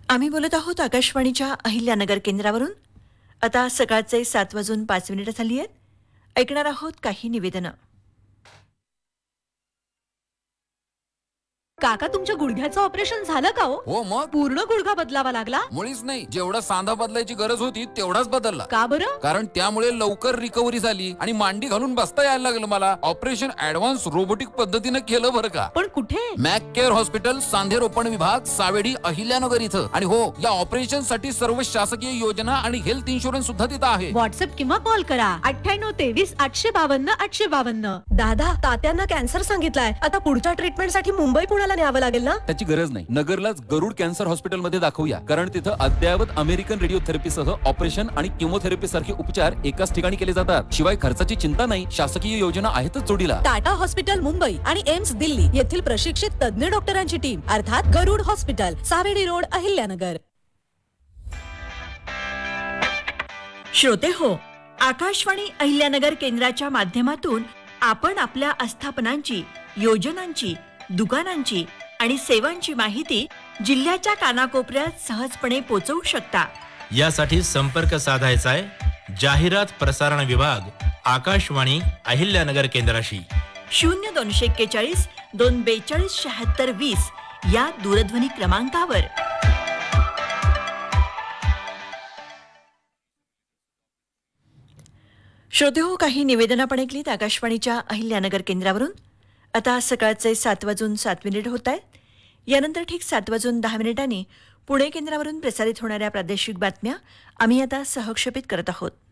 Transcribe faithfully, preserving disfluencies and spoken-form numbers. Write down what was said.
आम्ही बोलत आहोत आकाशवाणीच्या अहिल्यानगर केंद्रावरून. आता सकाळचे सात वाजून पाच मिनिटं झाली आहेत. ऐकणार आहोत काही निवेदनं. काका, तुमच्या गुडघ्याचं ऑपरेशन झालं का हो? हो मग पूर्ण गुडघा बदलावा लागला? मुळीच नाही, जेवढा सांधा बदलायची गरज होती तेवढाच बदलला. का बरं? कारण त्यामुळे लवकर रिकव्हरी झाली आणि मांडी घालून बसता यायला लागलं मला. ऑपरेशन ऍडव्हान्स रोबोटिक पद्धतीनं केलं बरं का. पण कुठे? मॅक केअर हॉस्पिटल, सांधे रोपण विभाग, सावेडी, अहिल्यानगर इथं. आणि हो, या ऑपरेशन साठी सर्व शासकीय योजना आणि हेल्थ इन्शुरन्स सुद्धा तिथं आहे. व्हॉट्सअप किंवा कॉल करा अठ्ठ्याण्णव तेवीस आठशे बावन्न आठशे बावन्न. दादा, तात्यांना कॅन्सर सांगितलाय. आता पुढच्या ट्रीटमेंट साठी मुंबई पुण्याला न्यावं लागेल ना? त्याची गरज नाही. नगरलाच गरुड कॅन्सर हॉस्पिटल मध्ये दाखवूया, कारण तिथं अद्ययावत अमेरिकन रेडिओथेरपी सह ऑपरेशन आणि किमोथेरपी सारखे उपचार एकाच ठिकाणी केले जातात. शिवाय खर्चाची चिंता नाही. शासकीय योजना आहेतच जोडीला. टाटा हॉस्पिटल मुंबई आणि एम्स दिल्ली येथील प्रशिक्षित तज्ञ डॉक्टरांची टीम, अर्थात गरुड हॉस्पिटल, सावेडी रोड, अहिल्यानगर. श्रोते हो, आकाशवाणी अहिल्यानगर केंद्राच्या माध्यमातून आपण आपल्या आस्थापनांची, योजनांची, दुकानांची आणि सेवांची माहिती जिल्ह्याच्या कानाकोपऱ्यात सहजपणे पोहोचवू शकता. यासाठी संपर्क साधायचा आहे जाहिरात प्रसारण विभाग, आकाशवाणी अहिल्यानगर केंद्राशी. शून्य दोनशे एक्केचाळीस दोन बेचाळीस शहात्तर वीस या दूरध्वनी क्रमांकावर. श्रोते हो, काही निवेदन आपण ऐकलीत आकाशवाणीच्या अहिल्यानगर केंद्रावरून. आता सकाळचे सात वाजून सात मिनिट होत आहेत. यानंतर ठीक सात वाजून दहा मिनिटांनी पुणे केंद्रावरून प्रसारित होणाऱ्या प्रादेशिक बातम्या आम्ही आता सहक्षेपित करत आहोत.